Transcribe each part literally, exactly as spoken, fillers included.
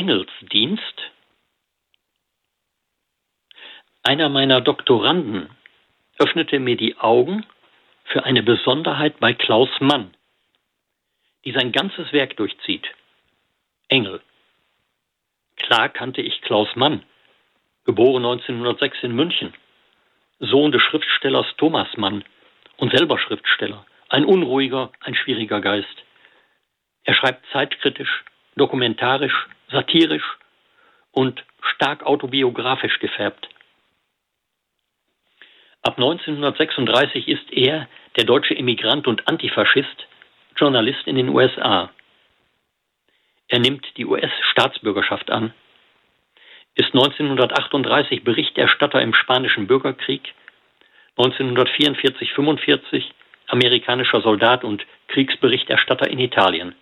Engelsdienst. Einer meiner Doktoranden öffnete mir die Augen für eine Besonderheit bei Klaus Mann, die sein ganzes Werk durchzieht. Engel. Klar kannte ich Klaus Mann, geboren neunzehnhundertsechs in München, Sohn des Schriftstellers Thomas Mann und selber Schriftsteller, ein unruhiger, ein schwieriger Geist. Er schreibt zeitkritisch, dokumentarisch, satirisch und stark autobiografisch gefärbt. Ab neunzehnhundertsechsunddreißig ist er, der deutsche Emigrant und Antifaschist, Journalist in den U S A. Er nimmt die U S-Staatsbürgerschaft an, ist neunzehnhundertachtunddreißig Berichterstatter im Spanischen Bürgerkrieg, neunzehnhundertvierundvierzig fünfundvierzig amerikanischer Soldat und Kriegsberichterstatter in Italien.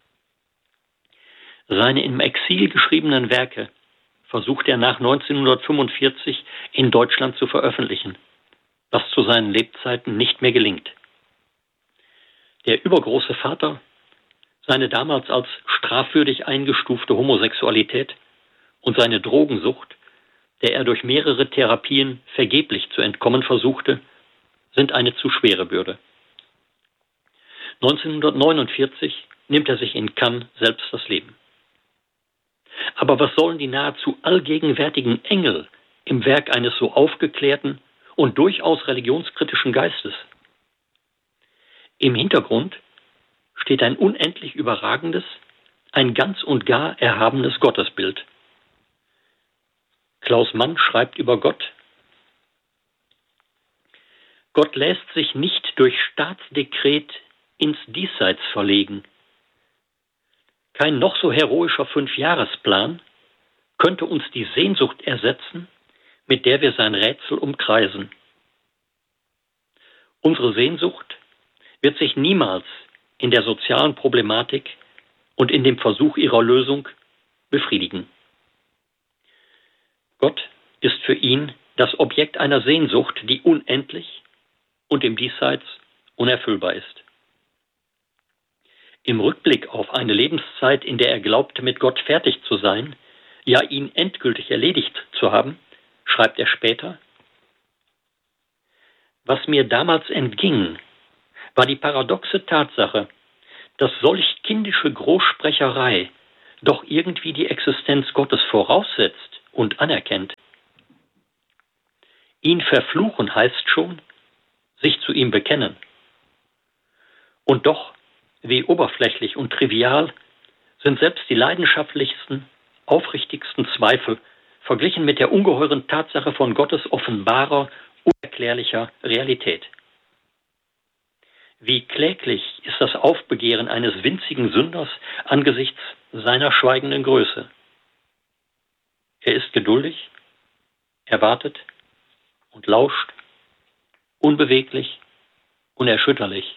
Seine im Exil geschriebenen Werke versucht er nach neunzehnhundertfünfundvierzig in Deutschland zu veröffentlichen, was zu seinen Lebzeiten nicht mehr gelingt. Der übergroße Vater, seine damals als strafwürdig eingestufte Homosexualität und seine Drogensucht, der er durch mehrere Therapien vergeblich zu entkommen versuchte, sind eine zu schwere Bürde. neunzehnhundertneunundvierzig nimmt er sich in Cannes selbst das Leben. Aber was sollen die nahezu allgegenwärtigen Engel im Werk eines so aufgeklärten und durchaus religionskritischen Geistes? Im Hintergrund steht ein unendlich überragendes, ein ganz und gar erhabenes Gottesbild. Klaus Mann schreibt über Gott: Gott lässt sich nicht durch Staatsdekret ins Diesseits verlegen. Kein noch so heroischer Fünfjahresplan könnte uns die Sehnsucht ersetzen, mit der wir sein Rätsel umkreisen. Unsere Sehnsucht wird sich niemals in der sozialen Problematik und in dem Versuch ihrer Lösung befriedigen. Gott ist für ihn das Objekt einer Sehnsucht, die unendlich und im Diesseits unerfüllbar ist. Im Rückblick auf eine Lebenszeit, in der er glaubte, mit Gott fertig zu sein, ja ihn endgültig erledigt zu haben, schreibt er später: Was mir damals entging, war die paradoxe Tatsache, dass solch kindische Großsprecherei doch irgendwie die Existenz Gottes voraussetzt und anerkennt. Ihn verfluchen heißt schon, sich zu ihm bekennen. Und doch, wie oberflächlich und trivial, sind selbst die leidenschaftlichsten, aufrichtigsten Zweifel verglichen mit der ungeheuren Tatsache von Gottes offenbarer, unerklärlicher Realität. Wie kläglich ist das Aufbegehren eines winzigen Sünders angesichts seiner schweigenden Größe. Er ist geduldig, er wartet und lauscht, unbeweglich, unerschütterlich.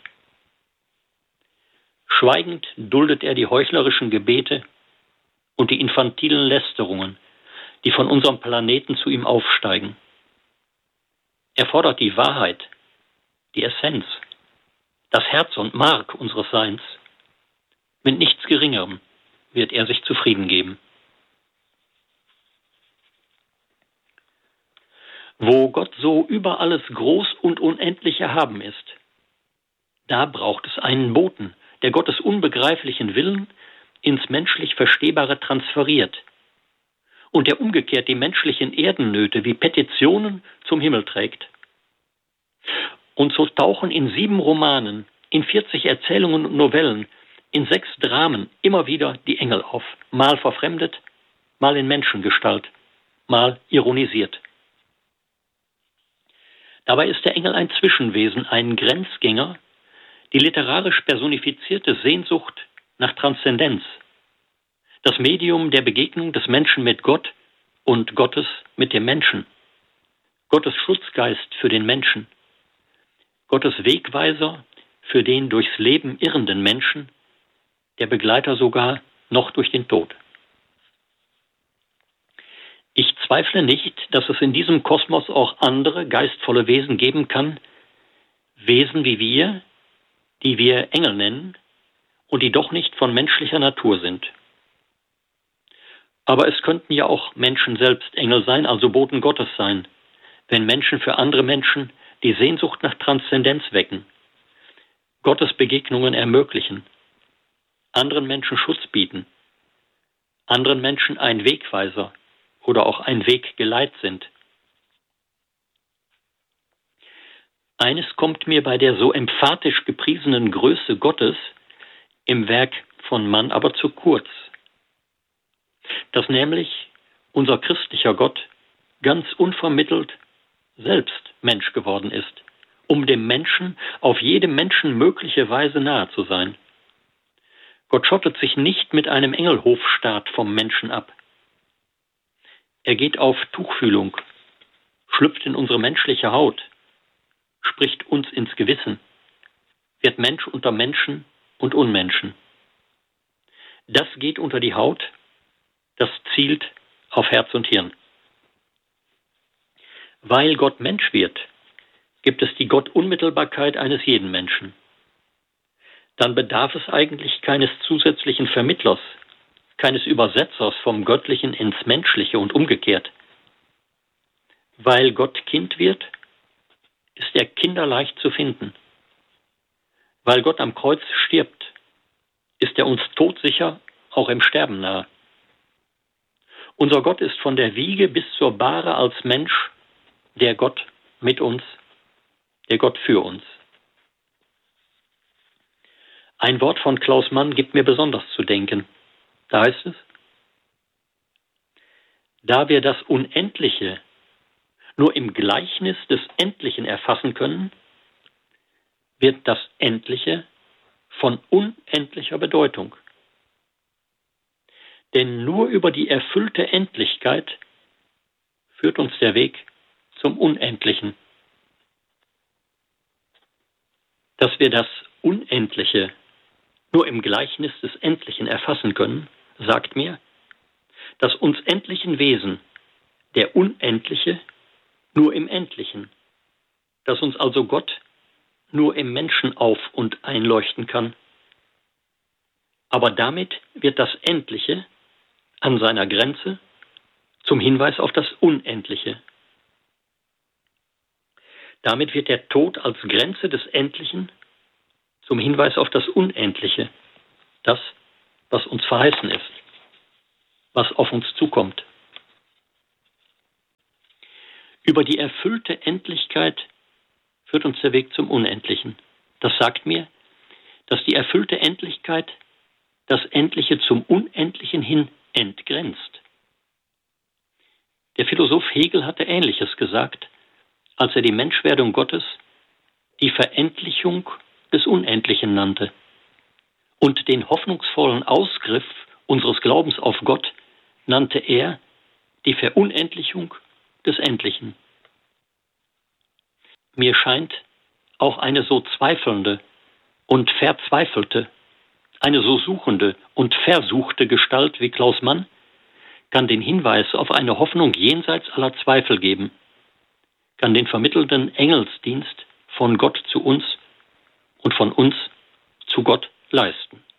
Schweigend duldet er die heuchlerischen Gebete und die infantilen Lästerungen, die von unserem Planeten zu ihm aufsteigen. Er fordert die Wahrheit, die Essenz, das Herz und Mark unseres Seins. Mit nichts Geringerem wird er sich zufrieden geben. Wo Gott so über alles groß und unendlich erhaben ist, da braucht es einen Boten, der Gottes unbegreiflichen Willen ins menschlich Verstehbare transferiert und der umgekehrt die menschlichen Erdennöte wie Petitionen zum Himmel trägt. Und so tauchen in sieben Romanen, in vierzig Erzählungen und Novellen, in sechs Dramen immer wieder die Engel auf, mal verfremdet, mal in Menschengestalt, mal ironisiert. Dabei ist der Engel ein Zwischenwesen, ein Grenzgänger, die literarisch personifizierte Sehnsucht nach Transzendenz, das Medium der Begegnung des Menschen mit Gott und Gottes mit dem Menschen, Gottes Schutzgeist für den Menschen, Gottes Wegweiser für den durchs Leben irrenden Menschen, der Begleiter sogar noch durch den Tod. Ich zweifle nicht, dass es in diesem Kosmos auch andere geistvolle Wesen geben kann, Wesen wie wir, die wir Engel nennen und die doch nicht von menschlicher Natur sind. Aber es könnten ja auch Menschen selbst Engel sein, also Boten Gottes sein, wenn Menschen für andere Menschen die Sehnsucht nach Transzendenz wecken, Gottes Begegnungen ermöglichen, anderen Menschen Schutz bieten, anderen Menschen ein Wegweiser oder auch ein Weggeleit sind. Eines kommt mir bei der so emphatisch gepriesenen Größe Gottes im Werk von Mann aber zu kurz, dass nämlich unser christlicher Gott ganz unvermittelt selbst Mensch geworden ist, um dem Menschen auf jede menschenmögliche Weise nahe zu sein. Gott schottet sich nicht mit einem Engelhofstaat vom Menschen ab. Er geht auf Tuchfühlung, schlüpft in unsere menschliche Haut, spricht uns ins Gewissen, wird Mensch unter Menschen und Unmenschen. Das geht unter die Haut, das zielt auf Herz und Hirn. Weil Gott Mensch wird, gibt es die Gottunmittelbarkeit eines jeden Menschen. Dann bedarf es eigentlich keines zusätzlichen Vermittlers, keines Übersetzers vom Göttlichen ins Menschliche und umgekehrt. Weil Gott Kind wird, ist er kinderleicht zu finden. Weil Gott am Kreuz stirbt, ist er uns todsicher, auch im Sterben nahe. Unser Gott ist von der Wiege bis zur Bahre als Mensch der Gott mit uns, der Gott für uns. Ein Wort von Klaus Mann gibt mir besonders zu denken. Da heißt es: Da wir das Unendliche nur im Gleichnis des Endlichen erfassen können, wird das Endliche von unendlicher Bedeutung. Denn nur über die erfüllte Endlichkeit führt uns der Weg zum Unendlichen. Dass wir das Unendliche nur im Gleichnis des Endlichen erfassen können, sagt mir, dass uns endlichen Wesen der Unendliche nur im Endlichen, dass uns also Gott nur im Menschen auf- und einleuchten kann. Aber damit wird das Endliche an seiner Grenze zum Hinweis auf das Unendliche. Damit wird der Tod als Grenze des Endlichen zum Hinweis auf das Unendliche, das, was uns verheißen ist, was auf uns zukommt. Über die erfüllte Endlichkeit führt uns der Weg zum Unendlichen. Das sagt mir, dass die erfüllte Endlichkeit das Endliche zum Unendlichen hin entgrenzt. Der Philosoph Hegel hatte Ähnliches gesagt, als er die Menschwerdung Gottes die Verendlichung des Unendlichen nannte und den hoffnungsvollen Ausgriff unseres Glaubens auf Gott nannte er die Verunendlichung des Endlichen. Mir scheint, auch eine so zweifelnde und verzweifelte, eine so suchende und versuchte Gestalt wie Klaus Mann kann den Hinweis auf eine Hoffnung jenseits aller Zweifel geben, kann den vermittelnden Engelsdienst von Gott zu uns und von uns zu Gott leisten.